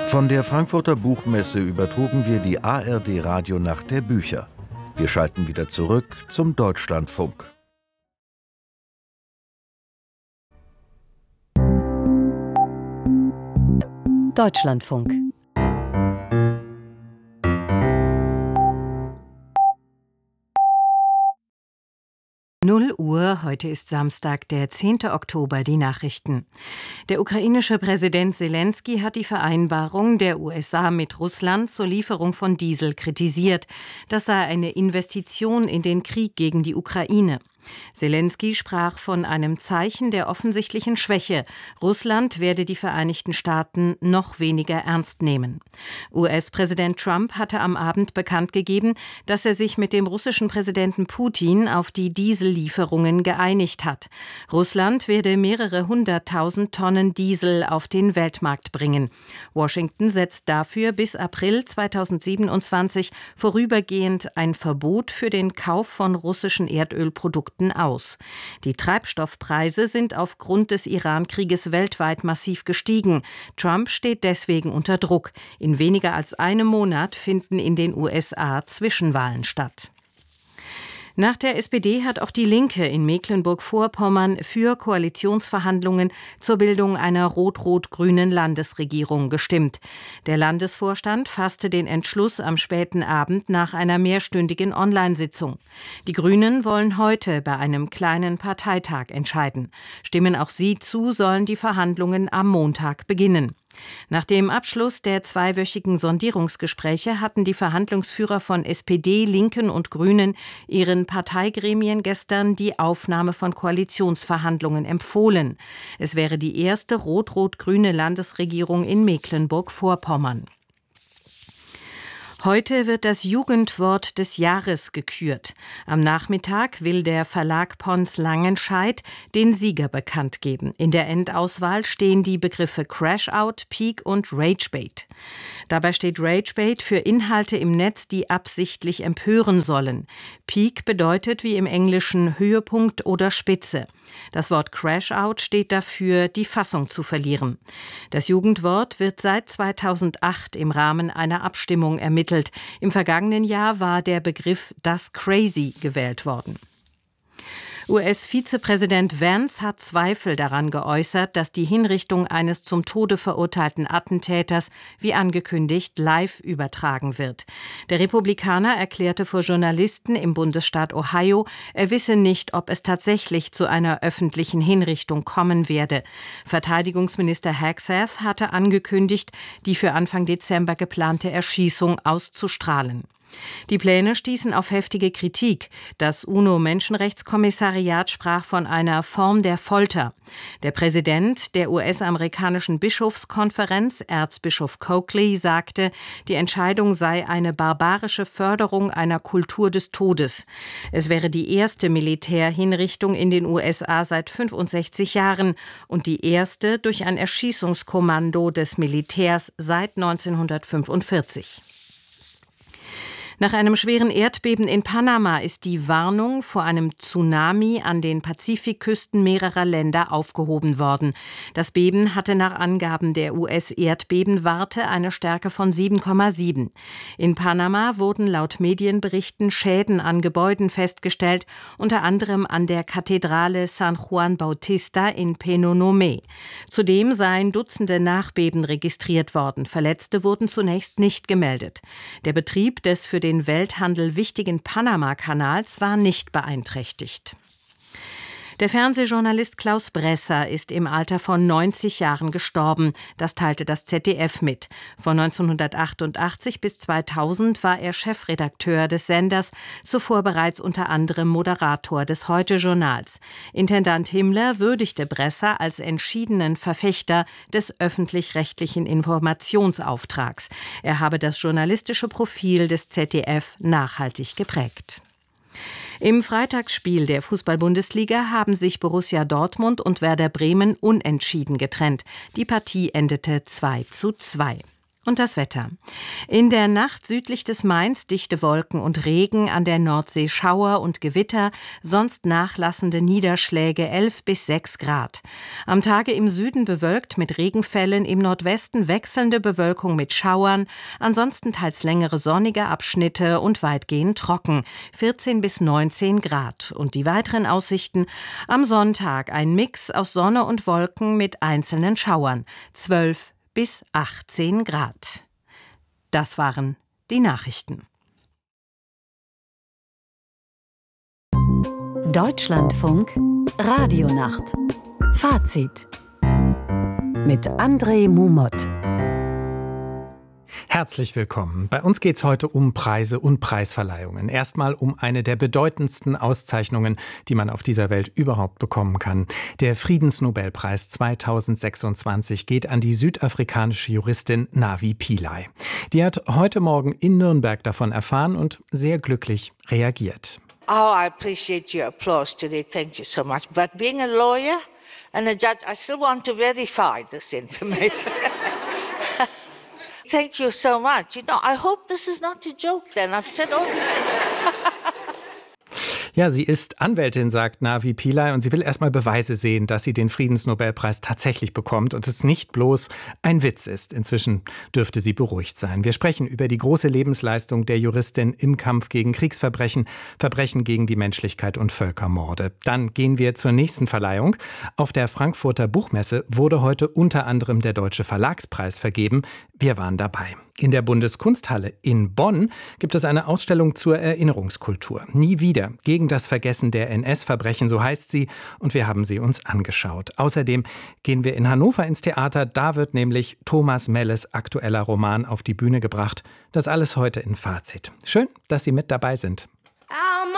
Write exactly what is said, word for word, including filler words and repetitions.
Von der Frankfurter Buchmesse übertrugen wir die A R D-Radionacht der Bücher. Wir schalten wieder zurück zum Deutschlandfunk. Deutschlandfunk. null Uhr, heute ist Samstag, der zehnte Oktober, die Nachrichten. Der ukrainische Präsident Selenskyj hat die Vereinbarung der U S A mit Russland zur Lieferung von Diesel kritisiert. Das sei eine Investition in den Krieg gegen die Ukraine. Selenskyj sprach von einem Zeichen der offensichtlichen Schwäche. Russland werde die Vereinigten Staaten noch weniger ernst nehmen. U S-Präsident Trump hatte am Abend bekannt gegeben, dass er sich mit dem russischen Präsidenten Putin auf die Diesellieferungen geeinigt hat. Russland werde mehrere hunderttausend Tonnen Diesel auf den Weltmarkt bringen. Washington setzt dafür bis April zweitausendsiebenundzwanzig vorübergehend ein Verbot für den Kauf von russischen Erdölprodukten aus. Die Treibstoffpreise sind aufgrund des Iran-Krieges weltweit massiv gestiegen. Trump steht deswegen unter Druck. In weniger als einem Monat finden in den U S A Zwischenwahlen statt. Nach der S P D hat auch die Linke in Mecklenburg-Vorpommern für Koalitionsverhandlungen zur Bildung einer rot-rot-grünen Landesregierung gestimmt. Der Landesvorstand fasste den Entschluss am späten Abend nach einer mehrstündigen Online-Sitzung. Die Grünen wollen heute bei einem kleinen Parteitag entscheiden. Stimmen auch sie zu, sollen die Verhandlungen am Montag beginnen. Nach dem Abschluss der zweiwöchigen Sondierungsgespräche hatten die Verhandlungsführer von S P D, Linken und Grünen ihren Parteigremien gestern die Aufnahme von Koalitionsverhandlungen empfohlen. Es wäre die erste rot-rot-grüne Landesregierung in Mecklenburg-Vorpommern. Heute wird das Jugendwort des Jahres gekürt. Am Nachmittag will der Verlag Pons Langenscheidt den Sieger bekannt geben. In der Endauswahl stehen die Begriffe Crashout, Peak und Ragebait. Dabei steht Ragebait für Inhalte im Netz, die absichtlich empören sollen. Peak bedeutet wie im Englischen Höhepunkt oder Spitze. Das Wort Crashout steht dafür, die Fassung zu verlieren. Das Jugendwort wird seit zweitausendacht im Rahmen einer Abstimmung ermittelt. Im vergangenen Jahr war der Begriff das Crazy gewählt worden. U S-Vizepräsident Vance hat Zweifel daran geäußert, dass die Hinrichtung eines zum Tode verurteilten Attentäters, wie angekündigt, live übertragen wird. Der Republikaner erklärte vor Journalisten im Bundesstaat Ohio, er wisse nicht, ob es tatsächlich zu einer öffentlichen Hinrichtung kommen werde. Verteidigungsminister Hegseth hatte angekündigt, die für Anfang Dezember geplante Erschießung auszustrahlen. Die Pläne stießen auf heftige Kritik. Das UNO-Menschenrechtskommissariat sprach von einer Form der Folter. Der Präsident der U S-amerikanischen Bischofskonferenz, Erzbischof Coakley, sagte, die Entscheidung sei eine barbarische Förderung einer Kultur des Todes. Es wäre die erste Militärhinrichtung in den U S A seit fünfundsechzig Jahren und die erste durch ein Erschießungskommando des Militärs seit neunzehnhundertfünfundvierzig. Nach einem schweren Erdbeben in Panama ist die Warnung vor einem Tsunami an den Pazifikküsten mehrerer Länder aufgehoben worden. Das Beben hatte nach Angaben der U S-Erdbebenwarte eine Stärke von sieben Komma sieben. In Panama wurden laut Medienberichten Schäden an Gebäuden festgestellt, unter anderem an der Kathedrale San Juan Bautista in Penonomé. Zudem seien Dutzende Nachbeben registriert worden. Verletzte wurden zunächst nicht gemeldet. Der Betrieb des für den Welthandel wichtigen Panama-Kanals war nicht beeinträchtigt. Der Fernsehjournalist Klaus Bresser ist im Alter von neunzig Jahren gestorben. Das teilte das Z D F mit. Von neunzehnhundertachtundachtzig bis zweitausend war er Chefredakteur des Senders, zuvor bereits unter anderem Moderator des Heute-Journals. Intendant Himmler würdigte Bresser als entschiedenen Verfechter des öffentlich-rechtlichen Informationsauftrags. Er habe das journalistische Profil des Z D F nachhaltig geprägt. Im Freitagsspiel der Fußball-Bundesliga haben sich Borussia Dortmund und Werder Bremen unentschieden getrennt. Die Partie endete zwei zu zwei. Und das Wetter. In der Nacht südlich des Mains dichte Wolken und Regen, an der Nordsee Schauer und Gewitter, sonst nachlassende Niederschläge elf bis sechs Grad. Am Tage im Süden bewölkt mit Regenfällen, im Nordwesten wechselnde Bewölkung mit Schauern, ansonsten teils längere sonnige Abschnitte und weitgehend trocken, vierzehn bis neunzehn Grad. Und die weiteren Aussichten: am Sonntag ein Mix aus Sonne und Wolken mit einzelnen Schauern, zwölf bis achtzehn Grad. Das waren die Nachrichten. Deutschlandfunk Radionacht. Fazit mit André Mumot. Herzlich willkommen. Bei uns geht es heute um Preise und Preisverleihungen. Erstmal um eine der bedeutendsten Auszeichnungen, die man auf dieser Welt überhaupt bekommen kann. Der Friedensnobelpreis zweitausendsechsundzwanzig geht an die südafrikanische Juristin Navi Pillay. Die hat heute Morgen in Nürnberg davon erfahren und sehr glücklich reagiert. Oh, I appreciate your applause today. Thank you so much. But being a lawyer and a judge, I still want to verify this information. Thank you so much. You know, I hope this is not a joke then. I've said all this. Ja, sie ist Anwältin, sagt Navi Pillay, und sie will erstmal Beweise sehen, dass sie den Friedensnobelpreis tatsächlich bekommt und es nicht bloß ein Witz ist. Inzwischen dürfte sie beruhigt sein. Wir sprechen über die große Lebensleistung der Juristin im Kampf gegen Kriegsverbrechen, Verbrechen gegen die Menschlichkeit und Völkermorde. Dann gehen wir zur nächsten Verleihung. Auf der Frankfurter Buchmesse wurde heute unter anderem der Deutsche Verlagspreis vergeben. Wir waren dabei. In der Bundeskunsthalle in Bonn gibt es eine Ausstellung zur Erinnerungskultur. Nie wieder gegen das Vergessen der N S-Verbrechen, so heißt sie, und wir haben sie uns angeschaut. Außerdem gehen wir in Hannover ins Theater, da wird nämlich Thomas Melles aktueller Roman auf die Bühne gebracht. Das alles heute in Fazit. Schön, dass Sie mit dabei sind.